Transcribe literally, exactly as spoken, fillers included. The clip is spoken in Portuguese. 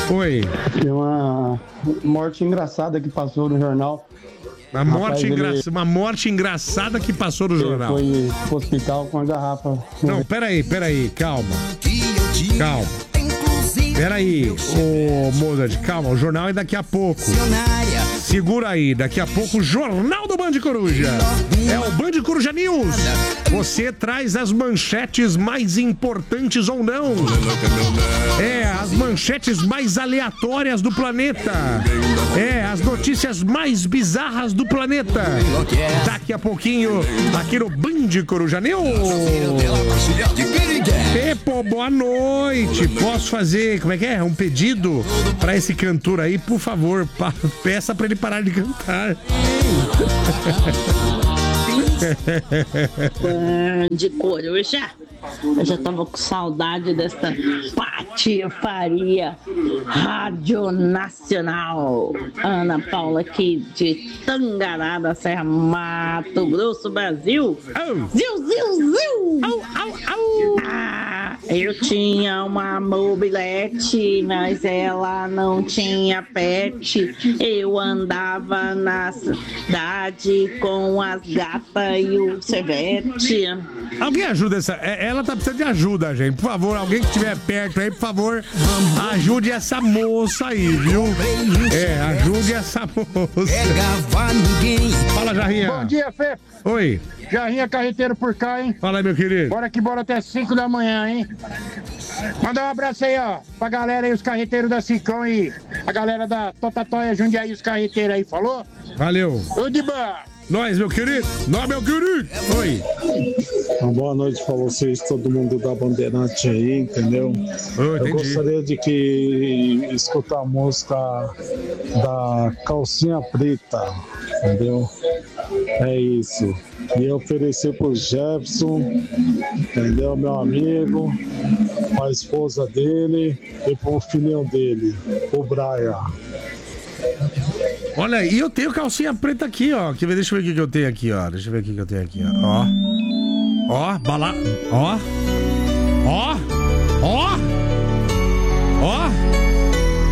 Oi. Tem uma morte engraçada que passou no jornal. Uma morte, engra... ele... uma morte engraçada que passou no jornal. Ele foi pro hospital com a garrafa. Não, peraí, peraí, calma. Calma. Peraí, ô Mozart, calma, o jornal é daqui a pouco. Segura aí, daqui a pouco o Jornal do Band Coruja. É o Band Coruja News. Você traz as manchetes mais importantes ou não. É, as manchetes mais aleatórias do planeta. É, as notícias mais bizarras do planeta. Daqui a pouquinho, aqui no Band Coruja News. Pepo, boa noite. Posso fazer, como é que é? Um pedido pra esse cantor aí, por favor. Pa- peça pra ele parar de cantar. De coruja. Eu já tava com saudade dessa patifaria Rádio Nacional. Ana Paula aqui de Tangará da Serra, Mato Grosso, Brasil. Oh. Ziu, ziu, ziu. Au, au, au. Ah, eu tinha uma mobilete, mas ela não tinha pet. Eu andava na cidade com as gatas e o servete. Alguém ajuda essa... Ela tá precisando de ajuda, gente. Por favor, alguém que estiver perto aí, por favor, ajude essa moça aí, viu? É, ajude essa moça. Fala, Jarrinha. Bom dia, Fê. Oi. Jarrinha carreteiro por cá, hein? Fala aí, meu querido. Bora que bora até cinco da manhã, hein? Manda um abraço aí, ó, pra galera aí, os carreteiros da Cicão aí. A galera da Totatóia Jundiaí, os carreteiros aí, falou? Valeu. Ô, Diba. Nós, meu querido. Nós, meu querido. Oi. Uma boa noite pra vocês, todo mundo da Bandeirante aí, entendeu? Oh, eu gostaria de que escutar a música da Calcinha Preta, entendeu? É isso. E oferecer pro Jefferson, entendeu? Meu amigo, a esposa dele e pro filhinho dele, o Brian. Olha, e eu tenho calcinha preta aqui, ó. Deixa eu ver, deixa eu ver o que eu tenho aqui, ó. Deixa eu ver o que eu tenho aqui, ó. Ó, ó, bala... Ó. Ó. Ó. Ó.